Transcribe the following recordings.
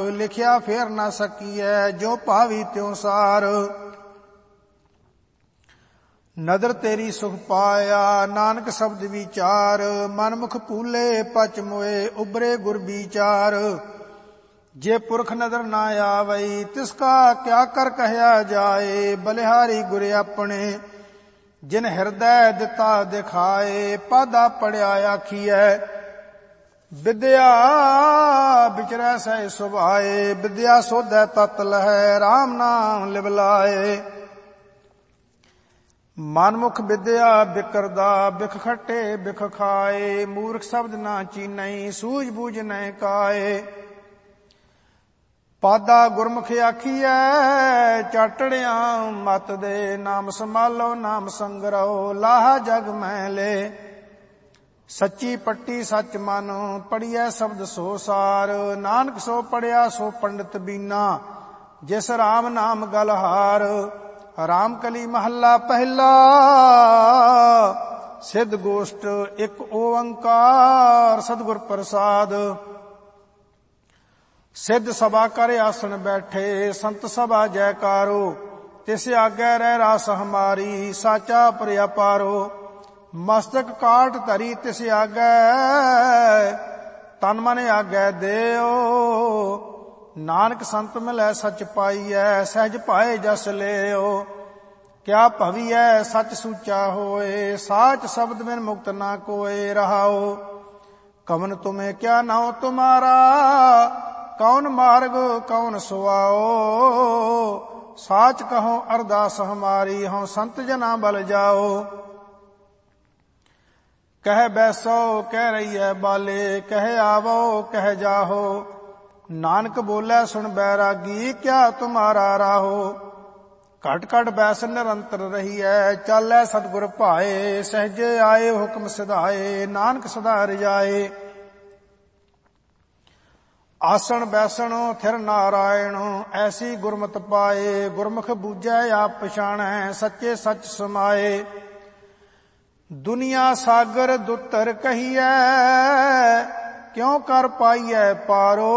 ਲਿਖਿਆ ਫੇਰ ਨਾ ਸਕੀਐ, ਜੋ ਭਾਵੀ ਤਿਉ ਸਾਰ। ਨਦਰ ਤੇਰੀ ਸੁਖ ਪਾਇਆ, ਨਾਨਕ ਸ਼ਬਦ ਵਿਚਾਰ, ਮਨ ਮੁਖ ਭੂਲੇ ਪਚ ਮੋਏ, ਉਬਰੇ ਗੁਰ ਵਿਚਾਰ। ਜੇ ਪੁਰਖ ਨਦਰ ਨਾ ਆਵਈ, ਤਿਸ ਕਾ ਕਿਆ ਕਰ ਕਹਿਆ ਜਾਏ, ਬਲਿਹਾਰੀ ਗੁਰ ਆਪਣੇ, ਜਿਨ ਹਿਰਦੈ ਦਿੱਤਾ ਦਿਖਾਏ। ਪਾਦਾ ਪੜਿਆ ਆਖੀਐ, ਵਿਦਿਆ ਵਿਚਰੈ ਸਹਿ ਸੁਭਾਏ, ਵਿਦਿਆ ਸੋਧੈ ਤਤ ਲਹੈ, ਰਾਮ ਨਾਮ ਲਿਵ ਲਾਏ। ਮਨਮੁਖ ਵਿਦਿਆ ਬਿਕਰਦਾ, ਬਿਖ ਖੱਟੇ ਬਿਖ ਖਾਏ, ਮੂਰਖ ਸ਼ਬਦ ਨਾ ਚੀਨਈ, ਸੂਝ ਬੂਝ ਨਹਿ ਕਾਏ। ਪਾਦਾ ਗੁਰਮੁਖ ਆਖੀਐ, ਚਾਟੜਿਆ ਮਤ ਦੇ, ਨਾਮ ਸੰਭਾਲੋ ਨਾਮ ਸੰਗਰੋ, ਲਾਹਾ ਜਗ ਮੈਲੇ। ਸੱਚੀ ਪੱਟੀ ਸੱਚ ਮਨ, ਪੜੀਐ ਸ਼ਬਦ ਸੋ ਸਾਰ, ਨਾਨਕ ਸੋ ਪੜਿਆ ਸੋ ਪੰਡਿਤ ਬੀਨਾ, ਜਿਸ ਰਾਮ ਨਾਮ ਗਲਹਾਰ। ਰਾਮ ਕਲੀ ਮਹੱਲਾ ਪਹਿਲਾ, ਸਿੱਧ ਗੋਸ਼ਟ ਇੱਕ ਓੰਕਾਰ, ਸਤਿਗੁਰ ਪ੍ਰਸਾਦ। ਸਿੱਧ ਸਭਾ ਕਰ ਆਸਣ ਬੈਠੇ, ਸੰਤ ਸਭਾ ਜੈਕਾਰੋ, ਤਿਸ ਆਗੇ ਰਹਿ ਰਾਸ ਹਮਾਰੀ, ਸਾਚਾ ਪ੍ਰਿਆ ਪਾਰੋ। ਮਸਤਕ ਕਾਟ ਧਰੀ ਤਿਸ ਆਗੇ, ਤਨ ਮਨ ਆਗੇ ਦੇਓ, ਨਾਨਕ ਸੰਤ ਮਿਲੈ ਸਚ ਪਾਈਐ, ਸਹਿਜ ਭਾਏ ਜਸ ਲਿਓ। ਕਿਆ ਭਵੀਐ ਸਚ ਸੂਚਾ ਹੋਏ, ਸਾਚ ਸ਼ਬਦ ਬਿਨ ਮੁਕਤ ਨਾ ਕੋਏ। ਰਹਾਓ ਕਵਨ ਤੁਮੇ ਕਿਆ ਨਾਉ ਤੁਮਾਰਾ, ਕੌਣ ਮਾਰਗ ਕੌਣ ਸੁਆਓ। ਸਾਚ ਕਹੋ ਅਰਦਾਸ ਹਮਾਰੀ, ਹਉ ਸੰਤ ਜਨਾ ਬਲ ਜਾਓ। ਕਹਿ ਬੈਸੋ ਕਹਿ ਰਹੀਐ ਬਾਲੇ, ਕਹਿ ਆਵੋ ਕਹਿ ਜਾਹੋ, ਨਾਨਕ ਬੋਲੇ ਸੁਣ ਬੈਰਾਗੀ, ਕਿਆ ਤੁਮਾਰਾ ਰਾਹੋ। ਘਟ ਘਟ ਬੈਸ ਨਿਰੰਤਰ ਰਹੀਐ, ਚਾਲੈ ਸਤਿਗੁਰ ਭਾਏ, ਸਹਿਜੇ ਆਏ ਹੁਕਮ ਸਿਧਾਏ, ਨਾਨਕ ਸਦਾ ਰਜਾਏ। ਆਸਣ ਬੈਸਣ ਥਿਰ ਨਾਰਾਇਣ, ਐਸੀ ਗੁਰਮਤਿ ਪਾਏ, ਗੁਰਮੁਖ ਬੂਝੈ ਆਪ ਪਛਾਣੈ, ਸੱਚੇ ਸੱਚ ਸਮਾਏ। ਦੁਨੀਆ ਸਾਗਰ ਦੁੱਤਰ ਕਹੀਐ, ਕਿਉ ਕਰ ਪਾਈਐ ਪਾਰੋ,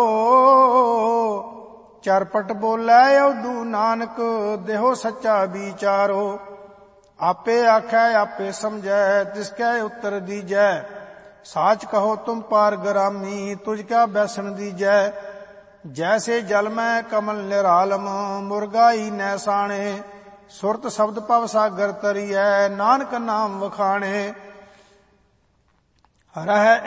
ਚਰਪਟ ਬੋਲੇ ਉਦੂ ਨਾਨਕ, ਦੇਹੋ ਸੱਚਾ ਵਿਚਾਰੋ। ਆਪੇ ਆਖੈ ਆਪੇ ਸਮਝੈ, ਤਿਸਕੈ ਉੱਤਰ ਦੀਜੈ, ਸਾਚ ਕਹੋ ਤੁਮ ਪਾਰ ਗਰਾਮੀ, ਤੁਝ ਕਾ ਬੈਸਣ ਦੀਜੈ। ਜੈਸੇ ਜਲ ਮੈਂ ਕਮਲ ਨਿਰਾਲਮ, ਮੁਰਗਾਈ ਨੈ ਸਾਣੇ, ਸੁਰਤ ਸ਼ਬਦ ਭਵ ਸਾਗਰ ਤਰੀਐ, ਨਾਨਕ ਨਾਮ ਵਖਾਣੇ। ਰਹਿ